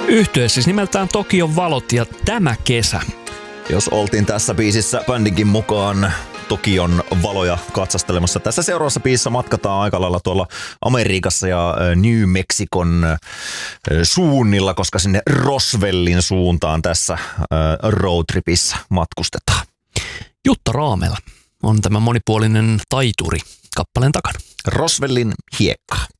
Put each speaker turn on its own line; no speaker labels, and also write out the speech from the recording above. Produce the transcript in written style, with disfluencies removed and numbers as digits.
Yhtye siis nimeltään Tokion valot ja tämä kesä.
Jos oltiin tässä biisissä bändinkin mukaan Tokion valoja katsastelemassa. Tässä seuraavassa biisissä matkataan aika lailla tuolla Amerikassa ja New Mexicon suunnilla, koska sinne Roswellin suuntaan tässä roadtripissä matkustetaan.
Jutta Raamela on tämä monipuolinen taituri kappaleen takana.
Roswellin hiekka.